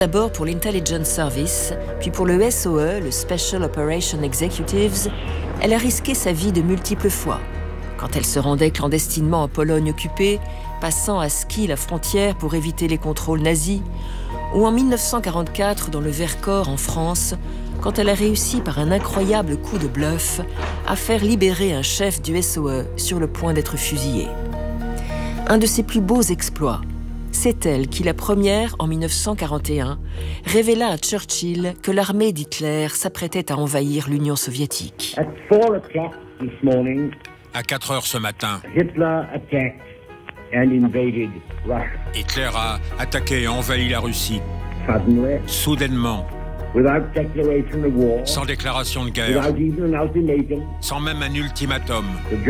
D'abord pour l'Intelligence Service, puis pour le SOE, le Special Operation Executives, elle a risqué sa vie de multiples fois. Quand elle se rendait clandestinement en Pologne occupée, passant à ski la frontière pour éviter les contrôles nazis, ou en 1944 dans le Vercors en France, quand elle a réussi par un incroyable coup de bluff à faire libérer un chef du SOE sur le point d'être fusillé. Un de ses plus beaux exploits, c'est elle qui, la première, en 1941, révéla à Churchill que l'armée d'Hitler s'apprêtait à envahir l'Union soviétique. À 4 heures ce matin, Hitler a attaqué et envahi la Russie. Soudainement, sans déclaration de guerre, sans même un ultimatum.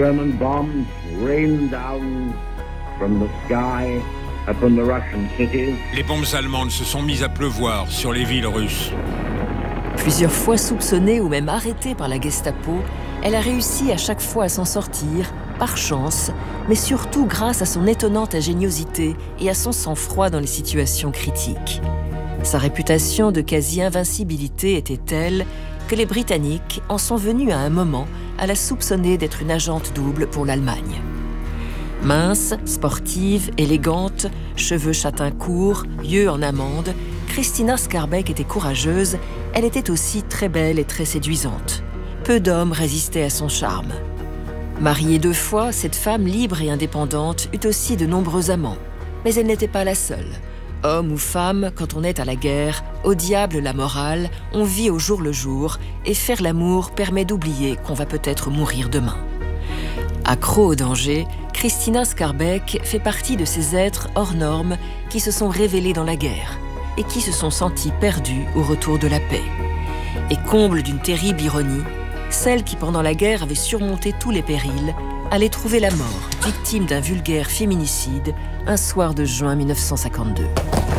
Les bombes allemandes se sont mises à pleuvoir sur les villes russes. Plusieurs fois soupçonnée ou même arrêtée par la Gestapo, elle a réussi à chaque fois à s'en sortir, par chance, mais surtout grâce à son étonnante ingéniosité et à son sang-froid dans les situations critiques. Sa réputation de quasi-invincibilité était telle que les Britanniques en sont venus à un moment à la soupçonner d'être une agente double pour l'Allemagne. Mince, sportive, élégante, cheveux châtains courts, yeux en amande, Christina Skarbek était courageuse, elle était aussi très belle et très séduisante. Peu d'hommes résistaient à son charme. Mariée 2 fois, cette femme libre et indépendante eut aussi de nombreux amants. Mais elle n'était pas la seule. Homme ou femme, quand on est à la guerre, au diable la morale, on vit au jour le jour, et faire l'amour permet d'oublier qu'on va peut-être mourir demain. Accro au danger, Christina Skarbek fait partie de ces êtres hors normes qui se sont révélés dans la guerre et qui se sont sentis perdus au retour de la paix. Et comble d'une terrible ironie, celle qui pendant la guerre avait surmonté tous les périls allait trouver la mort, victime d'un vulgaire féminicide, un soir de juin 1952.